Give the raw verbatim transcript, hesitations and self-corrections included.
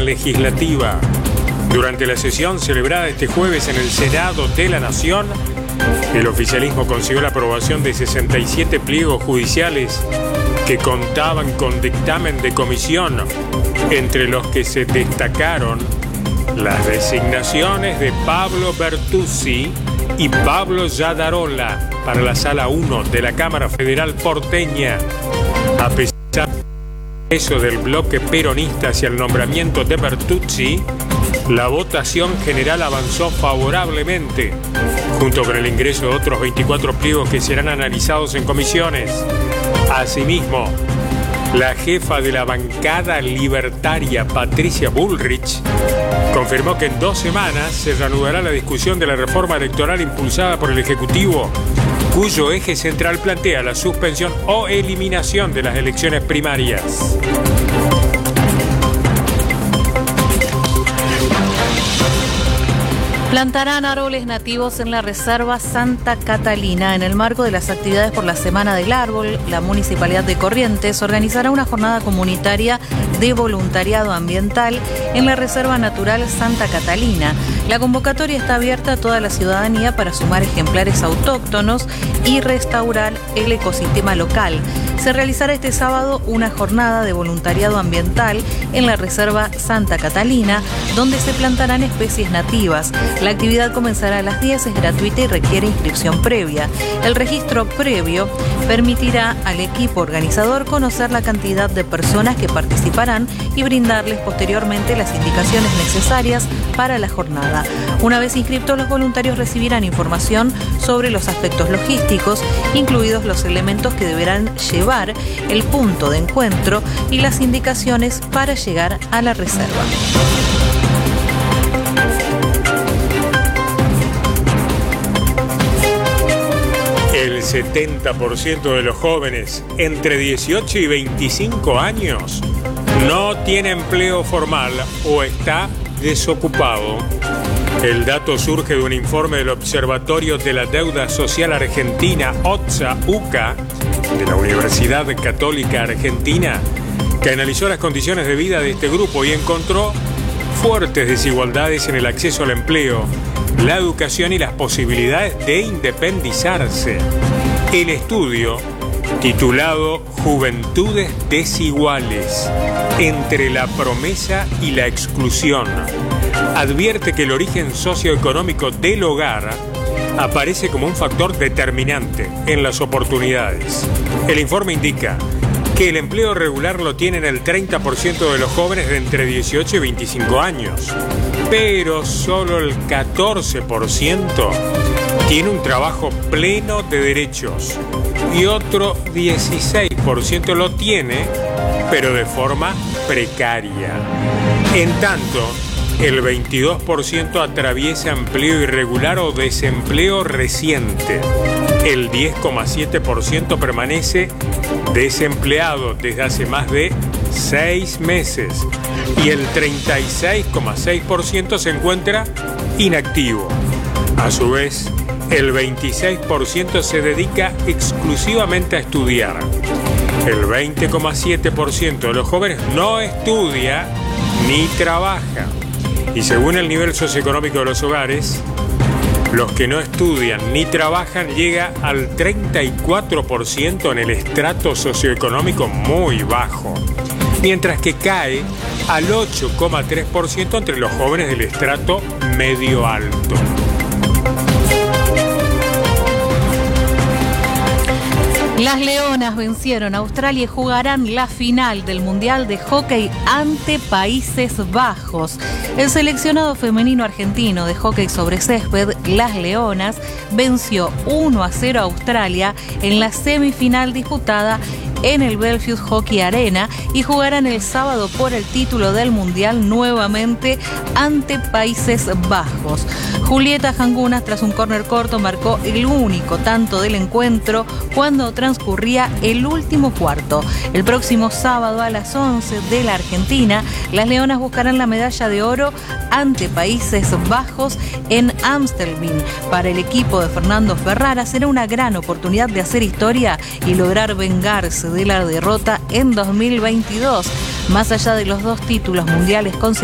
legislativa. Durante la sesión celebrada este jueves en el Senado de la Nación, el oficialismo consiguió la aprobación de sesenta y siete pliegos judiciales que contaban con dictamen de comisión, entre los que se destacaron las designaciones de Pablo Bertuzzi y Pablo Yadarola para la Sala uno de la Cámara Federal porteña. A pesar de eso del bloque peronista hacia el nombramiento de Bertuzzi, la votación general avanzó favorablemente, junto con el ingreso de otros veinticuatro pliegos que serán analizados en comisiones. Asimismo, la jefa de la bancada libertaria, Patricia Bullrich, confirmó que en dos semanas se reanudará la discusión de la reforma electoral impulsada por el Ejecutivo, cuyo eje central plantea la suspensión o eliminación de las elecciones primarias. Plantarán árboles nativos en la Reserva Santa Catalina. En el marco de las actividades por la Semana del Árbol, la Municipalidad de Corrientes organizará una jornada comunitaria de voluntariado ambiental en la Reserva Natural Santa Catalina. La convocatoria está abierta a toda la ciudadanía para sumar ejemplares autóctonos y restaurar el ecosistema local. Se realizará este sábado una jornada de voluntariado ambiental en la Reserva Santa Catalina, donde se plantarán especies nativas. La actividad comenzará a las diez, es gratuita y requiere inscripción previa. El registro previo permitirá al equipo organizador conocer la cantidad de personas que participarán y brindarles posteriormente las indicaciones necesarias para la jornada. Una vez inscriptos, los voluntarios recibirán información sobre los aspectos logísticos, incluidos los elementos que deberán llevar, el punto de encuentro y las indicaciones para llegar a la reserva. El setenta por ciento de los jóvenes entre dieciocho y veinticinco años no tiene empleo formal o está desocupado. El dato surge de un informe del Observatorio de la Deuda Social Argentina, O T S A U C A, de la Universidad Católica Argentina, que analizó las condiciones de vida de este grupo y encontró fuertes desigualdades en el acceso al empleo, la educación y las posibilidades de independizarse. El estudio, titulado Juventudes desiguales entre la promesa y la exclusión, advierte que el origen socioeconómico del hogar aparece como un factor determinante en las oportunidades. El informe indica que el empleo regular lo tienen el treinta por ciento de los jóvenes de entre dieciocho y veinticinco años, pero solo el catorce por ciento tiene un trabajo pleno de derechos y otro dieciséis por ciento lo tiene, pero de forma precaria. En tanto, el veintidós por ciento atraviesa empleo irregular o desempleo reciente. El diez coma siete por ciento permanece desempleado desde hace más de seis meses y el treinta y seis coma seis por ciento se encuentra inactivo. A su vez, el veintiséis por ciento se dedica exclusivamente a estudiar. El veinte coma siete por ciento de los jóvenes no estudia ni trabaja. Y según el nivel socioeconómico de los hogares, los que no estudian ni trabajan llega al treinta y cuatro por ciento en el estrato socioeconómico muy bajo, mientras que cae al ocho coma tres por ciento entre los jóvenes del estrato medio alto. Las Leonas vencieron a Australia y jugarán la final del Mundial de Hockey ante Países Bajos. El seleccionado femenino argentino de hockey sobre césped, Las Leonas, venció uno a cero a Australia en la semifinal disputada en el Belfius Hockey Arena y jugarán el sábado por el título del Mundial nuevamente ante Países Bajos. Julieta Jangunas, tras un córner corto, marcó el único tanto del encuentro cuando transcurría el último cuarto. El próximo sábado a las once de la Argentina, las Leonas buscarán la medalla de oro ante Países Bajos en Amstelveen. Para el equipo de Fernando Ferrara será una gran oportunidad de hacer historia y lograr vengarse de la derrota en dos mil veintidós. Más allá de los dos títulos mundiales conseguidos,